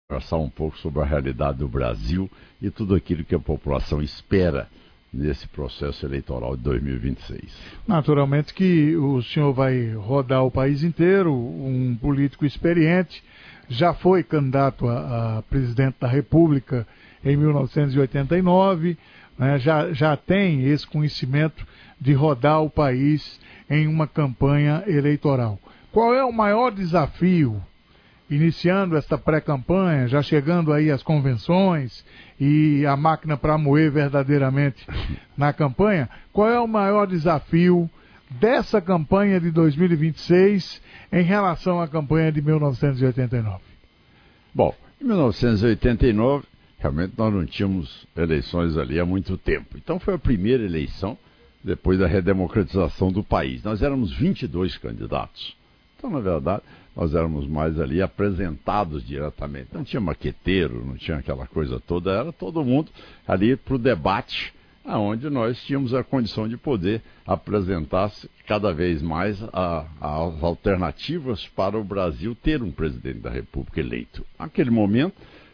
Conversar um pouco sobre a realidade do Brasil e tudo aquilo que a população espera nesse processo eleitoral de 2026. Naturalmente que o senhor vai rodar o país inteiro, um político experiente, já foi candidato a presidente da República em 1989, né, já tem esse conhecimento de rodar o país em uma campanha eleitoral. Qual é o maior desafio, iniciando esta pré-campanha, já chegando aí às convenções e a máquina para moer verdadeiramente na campanha? Qual é o maior desafio dessa campanha de 2026 em relação à campanha de 1989? Bom, em 1989, realmente nós não tínhamos eleições ali há muito tempo. Então foi a primeira eleição depois da redemocratização do país. Nós éramos 22 candidatos. Então, na verdade, nós éramos mais ali apresentados diretamente. Não tinha maqueteiro, não tinha aquela coisa toda, era todo mundo ali para o debate, onde nós tínhamos a condição de poder apresentar cada vez mais as alternativas para o Brasil ter um presidente da República eleito. Naquele momento,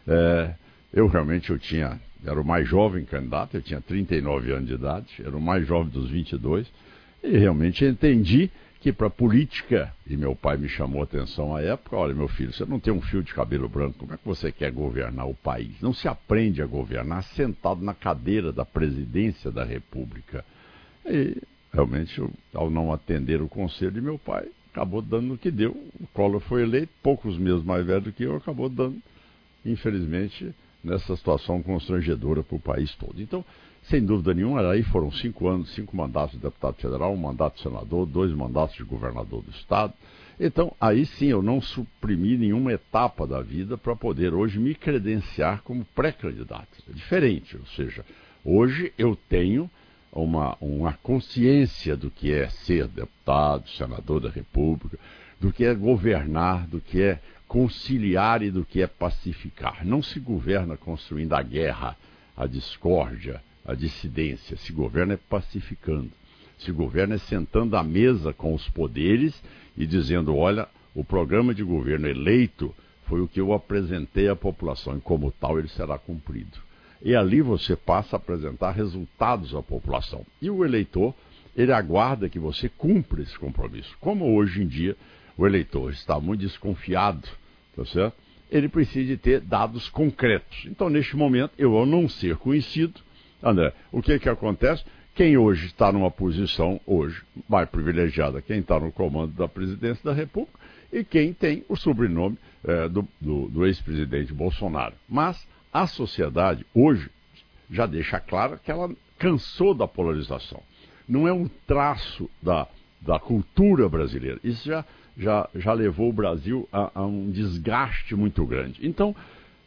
eu era o mais jovem candidato, eu tinha 39 anos de idade, era o mais jovem dos 22, e realmente entendi que para a política, e meu pai me chamou a atenção à época, olha, meu filho, você não tem um fio de cabelo branco, como é que você quer governar o país? Não se aprende a governar sentado na cadeira da presidência da República. E, realmente, ao não atender o conselho de meu pai, acabou dando o que deu. O Collor foi eleito, poucos meses mais velho do que eu, acabou dando, infelizmente, nessa situação constrangedora para o país todo. Então, sem dúvida nenhuma, aí foram 5 anos, 5 mandatos de deputado federal, 1 mandato de senador, 2 mandatos de governador do estado. Então, aí sim, eu não suprimi nenhuma etapa da vida para poder hoje me credenciar como pré-candidato. É diferente, ou seja, hoje eu tenho uma consciência do que é ser deputado, senador da República, do que é governar, do que é conciliar e do que é pacificar. Não se governa construindo a guerra, a discórdia, a dissidência. Se governa é pacificando. Se governa é sentando à mesa com os poderes e dizendo, olha, o programa de governo eleito foi o que eu apresentei à população e como tal ele será cumprido. E ali você passa a apresentar resultados à população. E o eleitor, ele aguarda que você cumpra esse compromisso. Como hoje em dia o eleitor está muito desconfiado, tá certo? Ele precisa de ter dados concretos. Então, neste momento, eu, ao não ser conhecido, André, o que acontece? Quem hoje está numa posição, hoje, mais privilegiada, quem está no comando da presidência da República e quem tem o sobrenome do ex-presidente Bolsonaro. Mas a sociedade, hoje, já deixa claro que ela cansou da polarização. Não é um traço da cultura brasileira. Isso já levou o Brasil a um desgaste muito grande. Então,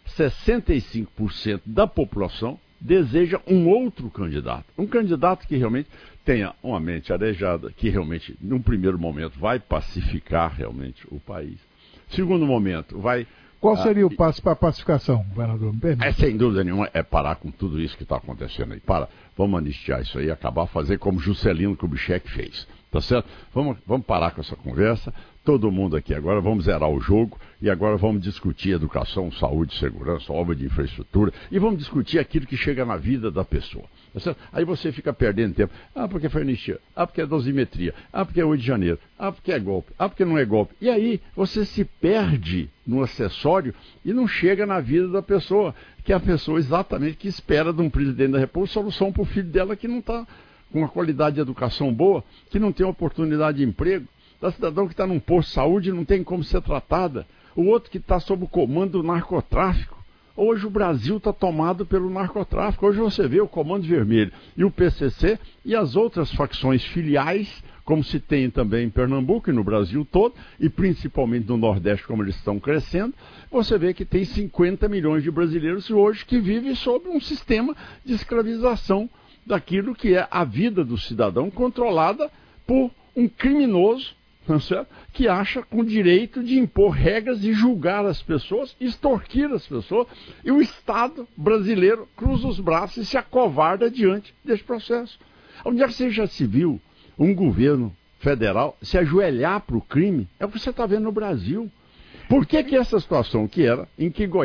65% da população deseja um outro candidato. Um candidato que realmente tenha uma mente arejada, que realmente, num primeiro momento, vai pacificar realmente o país. Segundo momento, vai... Qual seria o passo para a pacificação, governador? Sem dúvida nenhuma, é parar com tudo isso que está acontecendo aí. Vamos anistiar isso aí, acabar, fazer como Juscelino Kubitschek fez. Tá certo? Vamos parar com essa conversa. Todo mundo aqui agora, vamos zerar o jogo e agora vamos discutir educação, saúde, segurança, obra de infraestrutura e vamos discutir aquilo que chega na vida da pessoa. Tá certo? Aí você fica perdendo tempo. Porque foi anistia. Porque é dosimetria. Porque é 8 de janeiro. Porque é golpe. Porque não é golpe. E aí você se perde no acessório e não chega na vida da pessoa, que é a pessoa exatamente que espera de um presidente da República solução para o filho dela que não está com uma qualidade de educação boa, que não tem oportunidade de emprego, da cidadão que está num posto de saúde e não tem como ser tratada, o outro que está sob o comando do narcotráfico. Hoje o Brasil está tomado pelo narcotráfico. Hoje você vê o Comando Vermelho e o PCC e as outras facções filiais, como se tem também em Pernambuco e no Brasil todo, e principalmente no Nordeste, como eles estão crescendo, você vê que tem 50 milhões de brasileiros hoje que vivem sob um sistema de escravização daquilo que é a vida do cidadão controlada por um criminoso, não é certo? Que acha com direito de impor regras e julgar as pessoas, extorquir as pessoas, e o Estado brasileiro cruza os braços e se acovarda diante desse processo. Onde é que você já se viu um governo federal se ajoelhar para o crime? É o que você está vendo no Brasil. Por que essa situação que era em que Goiás